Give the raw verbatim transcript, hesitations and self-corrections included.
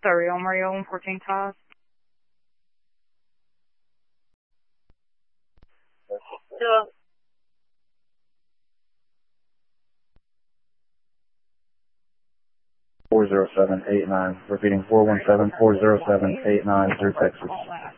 Sorry, Mario one fourteen Toss. Yeah. four zero seven eight nine. Repeating four one seven four zero seven eight nine through Texas.